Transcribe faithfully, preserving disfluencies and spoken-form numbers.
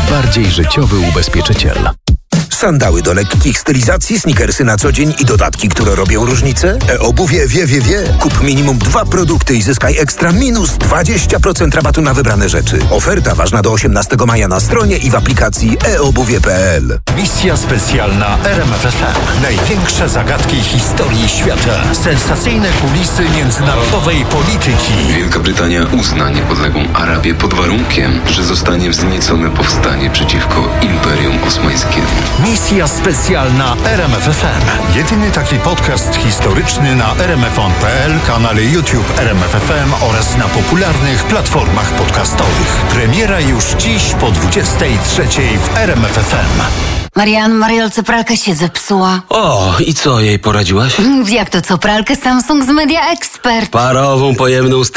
najbardziej życiowy ubezpieczyciel. Sandały do lekkich stylizacji, sneakersy na co dzień i dodatki, które robią różnicę? E-obuwie wie, wie, wie. Kup minimum dwa produkty i zyskaj ekstra minus dwadzieścia procent rabatu na wybrane rzeczy. Oferta ważna do osiemnastego maja na stronie i w aplikacji e obuwie kropka p l. Misja specjalna R M F F M. Największe zagadki historii świata. Sensacyjne kulisy międzynarodowej polityki. Wielka Brytania uzna niepodległą Arabię pod warunkiem, że zostanie wzniecone powstanie przeciwko Imperium Osmańskiemu. Misja specjalna R M F F M. Jedyny taki podcast historyczny na r m f on kropka p l, kanale YouTube R M F F M oraz na popularnych platformach podcastowych. Premiera już dziś po dwudziestej trzeciej w R M F F M. Marian, Mariolce, pralka się zepsuła. O, i co jej poradziłaś? Jak to co? Pralkę Samsung z Media Expert. Parową, pojemną,